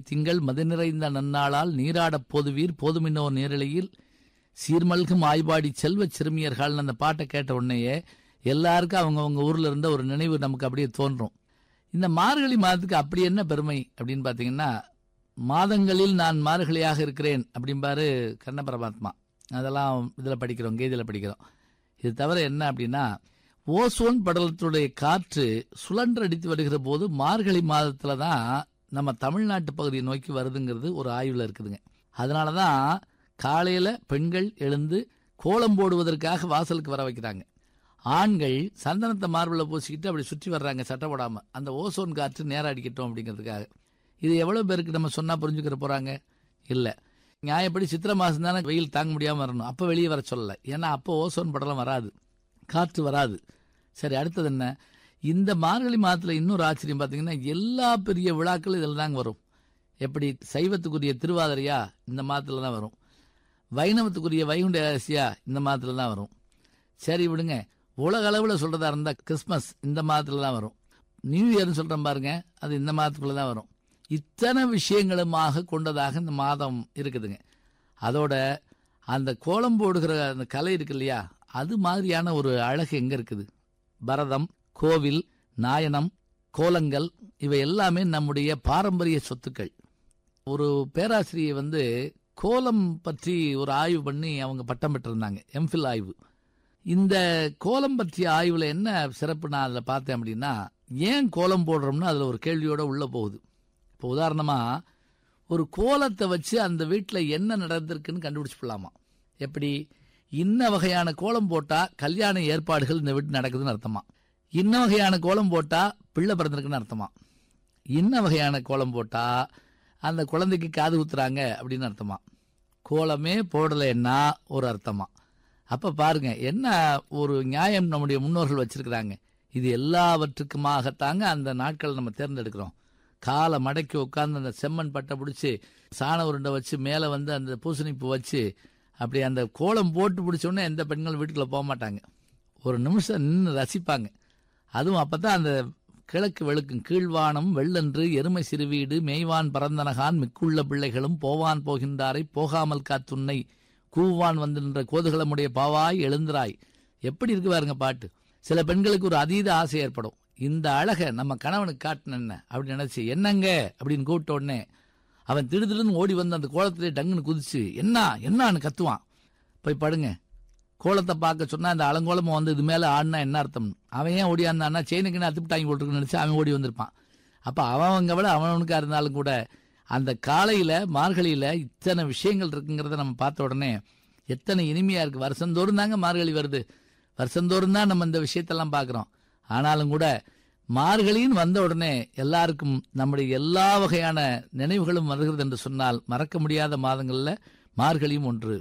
திங்கள் மது நிறைந்த நன்னாளால் நீராடப் போதுவீர் போதுமின்னோர் நேரலையில் சீர்மல்கும் ஆய்வாடி செல்வ சிறுமியர்கள் அந்த பாட்டை கேட்ட உடனேயே எல்லாருக்கும் அவங்கவுங்க ஊர்ல இருந்த ஒரு நினைவு நமக்கு அப்படியே தோன்றும். இந்த மார்கழி மாதத்துக்கு அப்படி என்ன பெருமை அப்படின்னு பாத்தீங்கன்னா, மாதங்களில் நான் மார்கழியாக இருக்கிறேன் அப்படின்பாரு கண்ண பரமாத்மா. அதெல்லாம் இதில் படிக்கிறோம், கீதையில் படிக்கிறோம். இது தவிர என்ன அப்படின்னா, ஓசோன் படலத்துடைய காற்று சுழன்றடித்து வருகிற போது மார்கழி மாதத்துல தான் நம்ம தமிழ்நாட்டு பகுதியை நோக்கி வருதுங்கிறது ஒரு ஆய்வில் இருக்குதுங்க. அதனால தான் காலையில் பெண்கள் எழுந்து கோலம் போடுவதற்காக வாசலுக்கு வர வைக்கிறாங்க. ஆண்கள் சந்தனத்தை மார்பில் பூசிக்கிட்டு அப்படி சுற்றி வர்றாங்க சட்டை போடாமல், அந்த ஓசோன் காற்று நேரம் அடிக்கட்டும் அப்படிங்கிறதுக்காக. இது எவ்வளவு பேருக்கு நம்ம சொன்னா புரிஞ்சுக்கிற போறாங்க? இல்ல. நியாயப்படி சித்திரை மாசம் தானே வெயில் தாங்க முடியாம வரணும், அப்ப வெளியே வர சொல்லல. ஏன்னா அப்போ ஓசோன் படலம் வராது, காற்று வராது. சரி, அடுத்தது என்ன? இந்த மார்கழி மாதத்துல இன்னொரு ஆச்சரியம் பாத்தீங்கன்னா, எல்லா பெரிய விழாக்களும் இதில் தாங்க வரும். எப்படி சைவத்துக்குரிய திருவாதிரையா இந்த மாதத்துல தான் வரும், வைணவத்துக்குரிய வைகுண்ட ஏகாதசியா இந்த மாதத்துல தான் வரும். சரி விடுங்க, உலக அளவுல சொல்றதா இருந்தா கிறிஸ்துமஸ் இந்த மாதத்துல தான் வரும். நியூ இயர்னு சொல்றோம் பாருங்க, அது இந்த மாதத்துக்குள்ள தான் வரும். இத்தனை விஷயங்களுமாக கொண்டதாக இந்த மாதம் இருக்குதுங்க. அதோட அந்த கோலம் போடுகிற அந்த கலை இருக்கு இல்லையா, அது மாதிரியான ஒரு அழகு எங்க இருக்குது? பரதம், கோவில், நாயனம், கோலங்கள் இவை எல்லாமே நம்முடைய பாரம்பரிய சொத்துக்கள். ஒரு பேராசிரியை கோலம் பற்றி ஒரு ஆய்வு பண்ணி அவங்க பட்டம் பெற்றிருந்தாங்க, எம்ஃபில் ஆய்வு. இந்த கோலம் பற்றிய ஆய்வுல என்ன சிறப்பு நான் அதில் பார்த்தேன் அப்படின்னா, ஏன் கோலம் போடுறோம்னு அதில் ஒரு கேள்வியோட உள்ள போகுது. இப்போ உதாரணமா ஒரு கோலத்தை வச்சு அந்த வீட்டில் என்ன நடந்திருக்குன்னு கண்டுபிடிச்சு போடலாமா? எப்படி? இன்ன வகையான கோலம் போட்டா கல்யாண ஏற்பாடுகள் இந்த வீட்டு நடக்குதுன்னு அர்த்தமா, இன்ன வகையான கோலம் போட்டா பிள்ளை பிறந்திருக்குன்னு அர்த்தமா, இன்ன வகையான கோலம் போட்டா அந்த குழந்தைக்கு காது குத்துறாங்க அப்படின்னு அர்த்தமா, கோலமே போடலைன்னா ஒரு அர்த்தமா. அப்ப பாருங்க என்ன ஒரு நியாயம் நம்முடைய முன்னோர்கள் வச்சிருக்கிறாங்க. இது எல்லாவற்றுக்குமாகத்தாங்க அந்த நாட்கள் நம்ம தேர்ந்தெடுக்கிறோம். காலை மடக்கி உட்கார்ந்து அந்த செம்மண் பட்டை பிடிச்சி சாண உருண்டை வச்சு மேலே அந்த பூசணிப்பு வச்சு அப்படி அந்த கோலம் போட்டு பிடிச்சோன்னே எந்த பெண்கள் வீட்டுக்குள்ள போக மாட்டாங்க, ஒரு நிமிஷம் நின்று ரசிப்பாங்க. அதுவும் அப்பதான் அந்த கிழக்கு வெளுக்கும் கீழ்வானம் வெள்ளன்று எருமை சிறுவீடு மேய்வான் பரந்தனகான் மிக்குள்ள பிள்ளைகளும் போவான் போகின்றாரை போகாமல் காத்துன்னை கூவான் வந்து நின்ற கோதுகளமுடைய பாவாய் எழுந்திராய். எப்படி இருக்கு பாருங்க பாட்டு. சில பெண்களுக்கு ஒரு அதீத ஆசை ஏற்படும், இந்த அழகை நம்ம கணவனுக்கு காட்டின அப்படின்னு நினைச்சு என்னங்க அப்படின்னு கூப்பிட்ட உடனே அவன் திடுதிடுன்னு ஓடி வந்து அந்த கோலத்திலே டங்குன்னு குதிச்சு என்னான்னு கத்துவான். போய் படுங்க. கோலத்தை பார்க்க சொன்னா அந்த அலங்கோலமும் இது மேல ஆடினா என்ன அர்த்தம்? அவன் ஏன் ஓடியாந்தான்னா செயினுக்குன்னு அத்துப்பிட்டாங்கி போட்டுருக்குன்னு நினைச்சு அவன் ஓடி வந்திருப்பான். அப்ப அவன் விட அவனுக்கா இருந்தாலும் கூட அந்த காலையில மார்கழியில இத்தனை விஷயங்கள் இருக்குங்கிறத நம்ம பார்த்த உடனே எத்தனை இனிமையா இருக்கு. வருஷந்தோறும் தாங்க மார்கழி வருது, வருஷந்தோறும் தான் நம்ம இந்த விஷயத்தெல்லாம் பார்க்கிறோம். ஆனாலும் கூட மார்கழின்னு வந்த உடனே எல்லாருக்கும் நம்முடைய எல்லா வகையான நினைவுகளும் வருகிறது என்று சொன்னால் மறக்க முடியாத மாதங்கள்ல மார்கழியும் ஒன்று.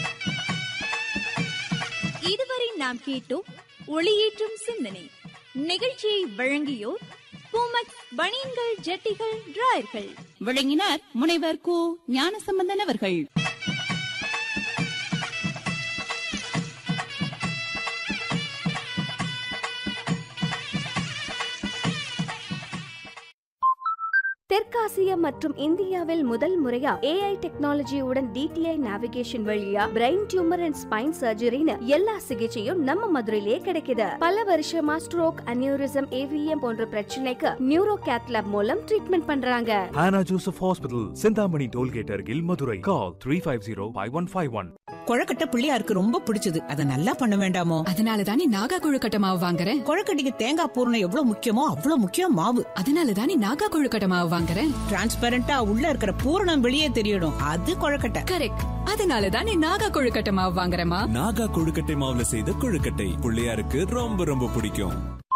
இதுவரை நாம் கேட்டோம் ஒளியேற்றும் சிந்தனை. நிகழ்ச்சியை வழங்கியோர் பூமக்ஸ் பனியன்கள், ஜட்டிகள், டிராயர்கள். வழங்கினார் முனைவர் கு ஞானசம்பந்தன் அவர்கள். தெற்காசியா மற்றும் இந்தியாவில் முதல் முறையா AI டெக்னாலஜியுடன் DTI நேவிகேஷன் வழியா பிரெயின் டியூமர் அண்ட் ஸ்பைன் சர்ஜரின்னு எல்லா சிகிச்சையும் நம்ம மதுரையிலேயே கிடைக்குது. பல வருஷமா ஸ்ட்ரோக், அனியூரிசம், AVM போன்ற பிரச்சனைக்கு நியூரோ கேத் லேப் மூலம் ட்ரீட்மெண்ட் பண்றாங்க. Hannah Joseph Hospital, Chintamani tollgate அருகில், மதுரை. Call 350-5151. கொழக்கட்டை பிள்ளையாருக்கு ரொம்ப பிடிச்சது, அதை நல்லா பண்ண வேண்டாமோ? அதனால தானே நாகா கொழுக்கட்டை மாவு வாங்குறேன். கொழக்கட்டைக்கு தேங்காய் பூரணம் எவ்வளவு முக்கியமோ அவ்வளவு முக்கியம் மாவு. அதனால தானே நாகா கொழுக்கட்டை மாவு வாங்குறேன். டிரான்ஸ்பரண்டா உள்ள இருக்கிற பூரணம் வெளியே தெரியணும், அது கொழக்கட்டை. கரெக்ட். அதனால தானே நாகா கொழுக்கட்டை மாவு வாங்குறேமா. நாகா கொழுக்கட்டை மாவுல செய்த கொழுக்கட்டை பிள்ளையாருக்கு ரொம்ப ரொம்ப பிடிக்கும்.